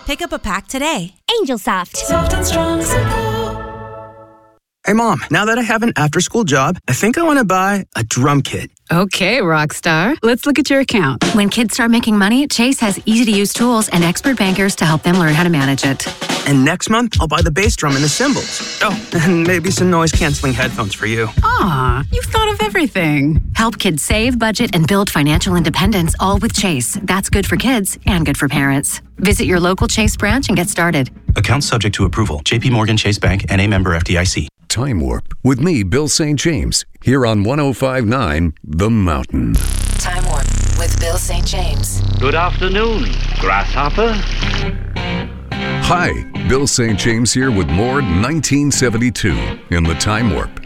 Pick up a pack today. Angel Soft. Soft and strong, simple. Hey, Mom, now that I have an after-school job, I think I want to buy a drum kit. Okay, Rockstar. Let's look at your account. When kids start making money, Chase has easy-to-use tools and expert bankers to help them learn how to manage it. And next month, I'll buy the bass drum and the cymbals. Oh, and maybe some noise-canceling headphones for you. Aw, you've thought of everything. Help kids save, budget, and build financial independence, all with Chase. That's good for kids and good for parents. Visit your local Chase branch and get started. Account subject to approval. JP Morgan Chase Bank, N.A. member FDIC. Time Warp with me, Bill St. James, here on 105.9 The Mountain. Time Warp with Bill St. James. Good afternoon, Grasshopper. Hi, Bill St. James here with more 1972 in the Time Warp.